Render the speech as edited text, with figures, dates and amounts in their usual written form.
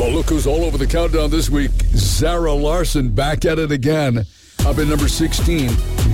Well, look who's all over the countdown this week. Zara Larsson back at it again. Up at number 16.